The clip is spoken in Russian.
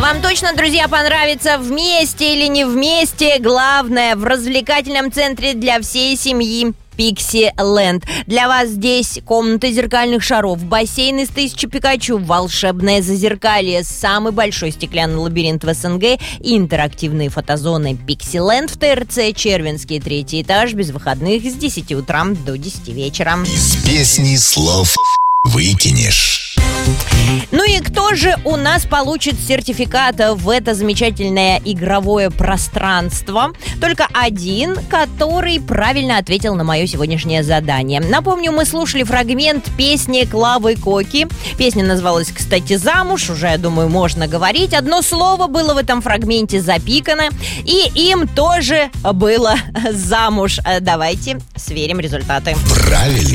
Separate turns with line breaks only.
Вам точно, друзья, понравится вместе или не вместе. Главное, в развлекательном центре для всей семьи Пиксиленд. Для вас здесь комната зеркальных шаров, бассейн из 1000 Пикачу, волшебное зазеркалье, самый большой стеклянный лабиринт в СНГ и интерактивные фотозоны Пиксиленд в ТРЦ Червинский, 3-й этаж, без выходных с 10 утра до 10 вечера.
Из песни слов выкинешь.
Ну и кто же у нас получит сертификат в это замечательное игровое пространство? Только один, который правильно ответил на мое сегодняшнее задание. Напомню, мы слушали фрагмент песни Клавы Коки. Песня называлась, кстати, «Замуж». Уже, я думаю, можно говорить. Одно слово было в этом фрагменте запикано. И им тоже было «замуж». Давайте сверим результаты.
Правильно.